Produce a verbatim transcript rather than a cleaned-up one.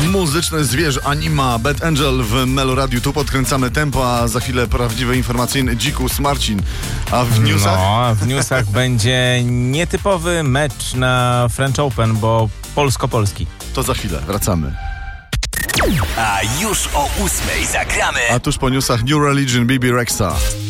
Muzyczne zwierzę, anima, Bad Angel w Melo Radiu. Tu podkręcamy tempo, a za chwilę prawdziwe informacyjne Dzikus Marcin. A w newsach? No, w newsach będzie nietypowy mecz na French Open, bo polsko-polski. To za chwilę, wracamy. A już o ósmej zagramy. A tuż po newsach New Religion, Bibi Rexha.